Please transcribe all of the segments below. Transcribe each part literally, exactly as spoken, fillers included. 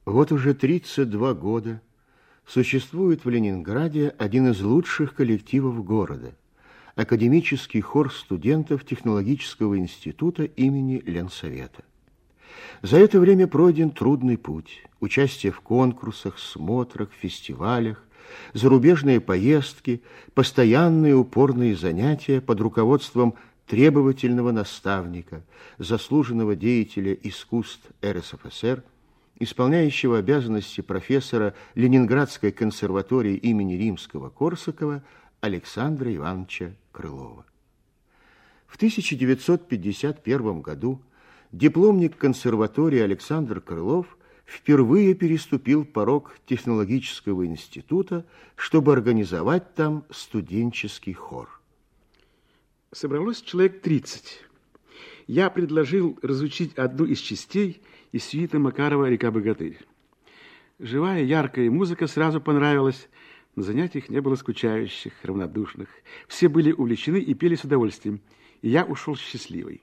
Вот уже тридцать два года существует в Ленинграде один из лучших коллективов города – академический хор студентов Технологического института имени Ленсовета. За это время пройден трудный путь: участие в конкурсах, смотрах, фестивалях, зарубежные поездки, постоянные упорные занятия под руководством требовательного наставника, заслуженного деятеля искусств эр эс эф эс эр, исполняющего обязанности профессора Ленинградской консерватории имени Римского-Корсакова Александра Ивановича Крылова. В тысяча девятьсот пятьдесят первом году дипломник консерватории Александр Крылов впервые переступил порог Технологического института, чтобы организовать там студенческий хор. Собралось человек тридцать. Я предложил разучить одну из частей из сюиты Макарова «Река Богатырь». Живая, яркая музыка сразу понравилась. На занятиях не было скучающих, равнодушных. Все были увлечены и пели с удовольствием. И я ушел счастливый.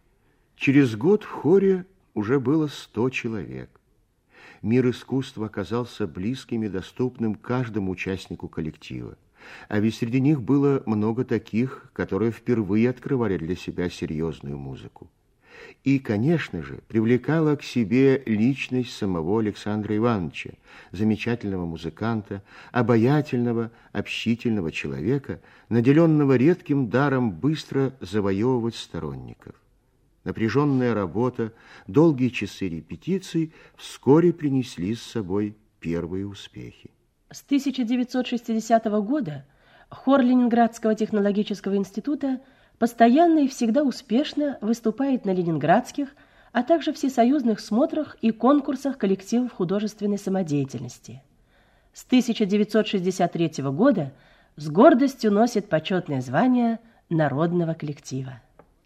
Через год в хоре уже было сто человек. Мир искусства оказался близким и доступным каждому участнику коллектива. А ведь среди них было много таких, которые впервые открывали для себя серьезную музыку. И, конечно же, привлекала к себе личность самого Александра Ивановича, замечательного музыканта, обаятельного, общительного человека, наделенного редким даром быстро завоевывать сторонников. Напряженная работа, долгие часы репетиций вскоре принесли с собой первые успехи. С тысяча девятьсот шестидесятого года хор Ленинградского технологического института постоянно и всегда успешно выступает на ленинградских, а также всесоюзных смотрах и конкурсах коллективов художественной самодеятельности. С тысяча девятьсот шестьдесят третьего года с гордостью носит почетное звание народного коллектива.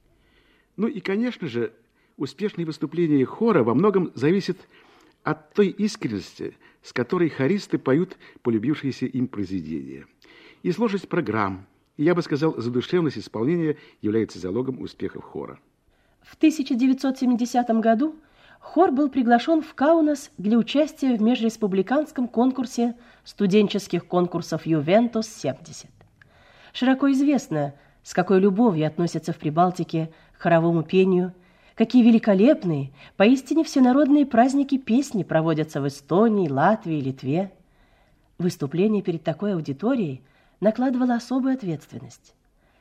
Ну и, конечно же, успешные выступления хора во многом зависят от той искренности, с которой хористы поют полюбившиеся им произведения. И сложность программ, и, я бы сказал, задушевность исполнения является залогом успехов хора. В тысяча девятьсот семидесятом году хор был приглашен в Каунас для участия в межреспубликанском конкурсе студенческих конкурсов «Ювентус-семьдесят». Широко известно, с какой любовью относятся в Прибалтике к хоровому пению, какие великолепные, поистине всенародные праздники песни проводятся в Эстонии, Латвии, Литве. Выступление перед такой аудиторией накладывало особую ответственность.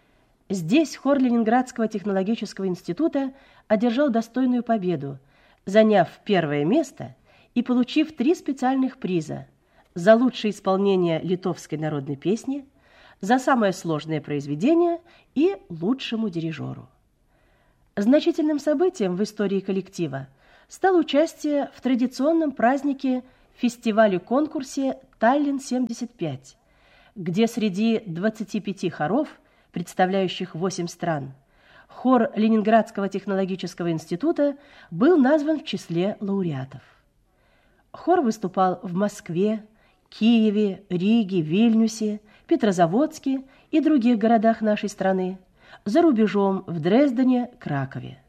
Здесь хор Ленинградского технологического института одержал достойную победу, заняв первое место и получив три специальных приза: за лучшее исполнение литовской народной песни, за самое сложное произведение и лучшему дирижеру. Значительным событием в истории коллектива стало участие в традиционном празднике фестивале-конкурсе «Таллин-семьдесят пять», где среди двадцати пяти хоров, представляющих восемь стран, хор Ленинградского технологического института был назван в числе лауреатов. Хор выступал в Москве, Киеве, Риге, Вильнюсе, Петрозаводске и других городах нашей страны, за рубежом в Дрездене, Кракове.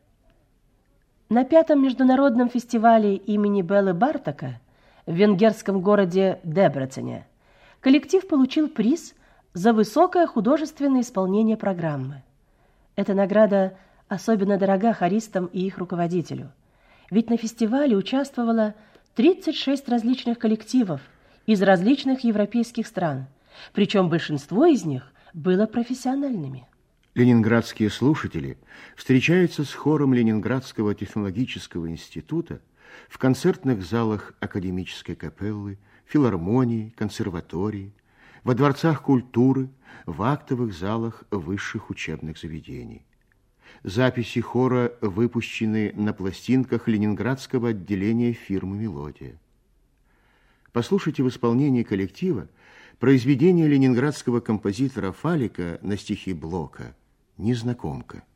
На пятом международном фестивале имени Белы Бартака в венгерском городе Дебрецене коллектив получил приз за высокое художественное исполнение программы. Эта награда особенно дорога хористам и их руководителю, ведь на фестивале участвовало тридцать шесть различных коллективов из различных европейских стран, причем большинство из них было профессиональными. Ленинградские слушатели встречаются с хором Ленинградского технологического института в концертных залах академической капеллы, филармонии, консерватории, во дворцах культуры, в актовых залах высших учебных заведений. Записи хора выпущены на пластинках ленинградского отделения фирмы «Мелодия». Послушайте в исполнении коллектива произведение ленинградского композитора Фалика на стихи Блока «Незнакомка».